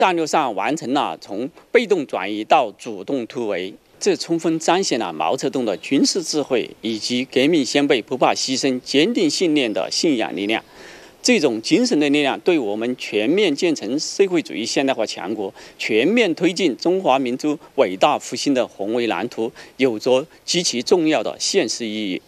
战略上完成了从被动转移到主动突围，这充分彰显了毛泽东的军事智慧以及革命先辈不怕牺牲、坚定信念的信仰力量。这种精神的力量对我们全面建成社会主义现代化强国、全面推进中华民族伟大复兴的宏伟蓝图有着极其重要的现实意义。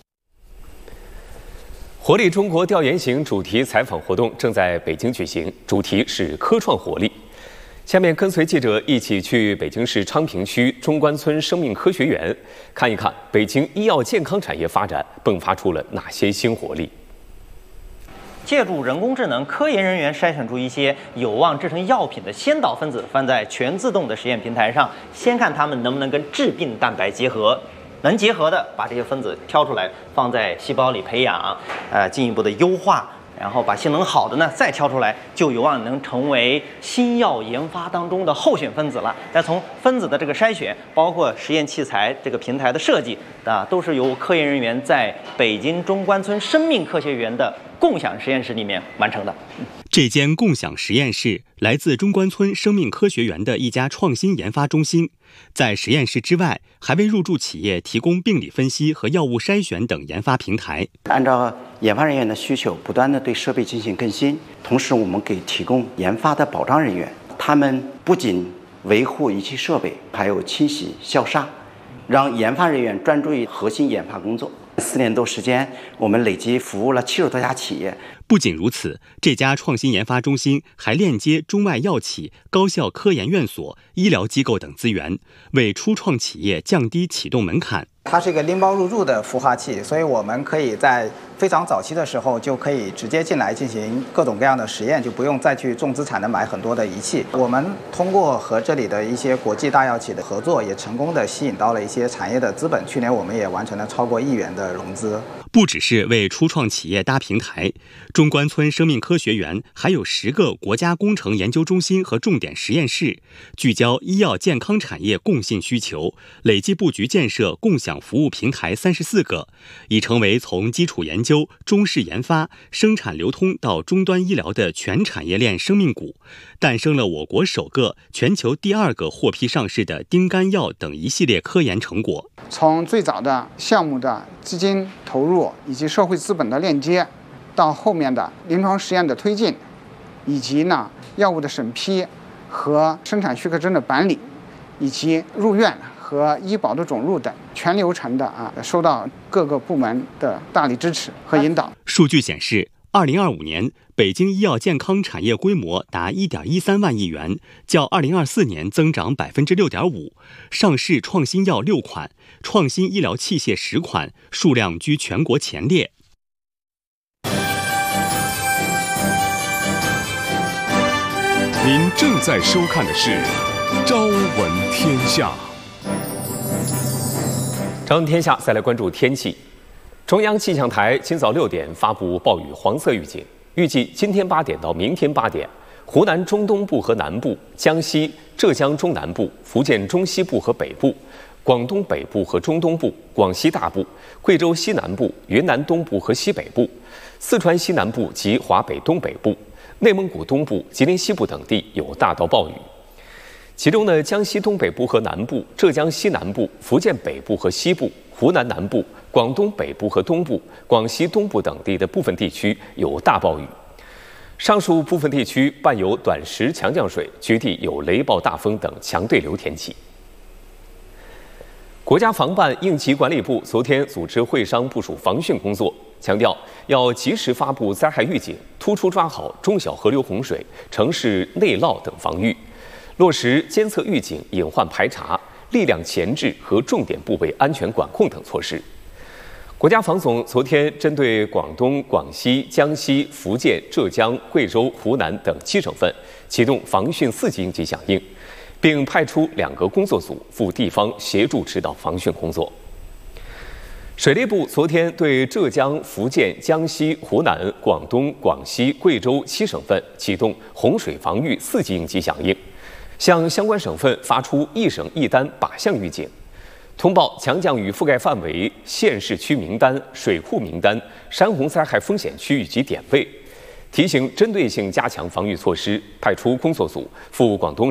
活力中国调研型主题采访活动正在北京举行，主题是科创活力。下面跟随记者一起去北京市昌平区中关村生命科学园，看一看北京医药健康产业发展迸发出了哪些新活力。 借助人工智能，科研人员筛选出一些有望制成药品的先导分子，放在全自动的实验平台上，先看它们能不能跟致病蛋白结合。能结合的，把这些分子挑出来，放在细胞里培养，进一步的优化，然后把性能好的呢再挑出来，就有望能成为新药研发当中的候选分子了。再从分子的这个筛选，包括实验器材这个平台的设计都是由科研人员在北京中关村生命科学园的共享实验室里面完成的。 这间共享实验室来自中关村生命科学园的一家创新研发中心，在实验室之外，还为入驻企业提供病理分析和药物筛选等研发平台。 按照研发人员的需求，不断地对设备进行更新，同时我们给提供研发的保障人员，他们不仅维护仪器设备，还有清洗消杀，让研发人员专注于核心研发工作。4年多时间，我们累计服务了70多家企业。 不仅如此，这家创新研发中心还链接中外药企、高校科研院所、医疗机构等资源，为初创企业降低启动门槛。 它是一个拎包入住的孵化器，所以我们可以在非常早期的时候就可以直接进来进行各种各样的实验，就不用再去重资产的买很多的仪器。我们通过和这里的一些国际大药企的合作，也成功的吸引到了一些产业的资本。去年我们也完成了超过1亿元的融资。 不只是为初创企业搭平台，中关村生命科学园还有10个国家工程研究中心和重点实验室，聚焦医药健康产业共性需求，累计布局建设共享服务平台34个，已成为从基础研究、中试研发、生产流通到终端医疗的全产业链生命股，诞生了我国首个、全球第2个获批上市的丁苷药等一系列科研成果。 从最早的项目的资金投入以及社会资本的链接，到后面的临床实验的推进，以及药物的审批和生产许可证的办理，以及入院和医保的准入等全流程的受到各个部门的大力支持和引导。 数据显示，2025年北京医药健康产业规模达1.13万亿元，较2024年增长6.5%，上市创新药6款，创新医疗器械10款，数量居全国前列。 您正在收看的是《朝闻天下》。 朝闻天下，再来关注天气。中央气象台今早6点发布暴雨黄色预警，预计今天8点到明天8点，湖南中东部和南部、江西、浙江中南部、福建中西部和北部、广东北部和中东部、广西大部、贵州西南部、云南东部和西北部、四川西南部及华北东北部、内蒙古东部、吉林西部等地有大到暴雨。其中呢，江西东北部和南部、浙江西南部、福建北部和西部、湖南南部、广东北部和东部、广西东部等地的部分地区有大暴雨。上述部分地区伴有短时强降水，局地有雷暴大风等强对流天气。国家防办应急管理部昨天组织会商部署防汛工作，强调要及时发布灾害预警，突出抓好中小河流洪水、城市内涝等防御，落实监测预警、隐患排查、力量前置和重点部位安全管控等措施。国家防总昨天针对广东、广西、江西、福建、浙江、贵州、湖南等7省份启动防汛4级应急响应，并派出2个工作组赴地方协助指导防汛工作。水利部昨天对浙江、福建、江西、湖南、广东、广西、贵州7省份启动洪水防御4级应急响应，向相关省份发出1省1单靶向预警，通报强降雨覆盖范围、县市区名单、水库名单、山洪灾害风险区域及点位，提醒针对性加强防御措施，派出工作组赴广东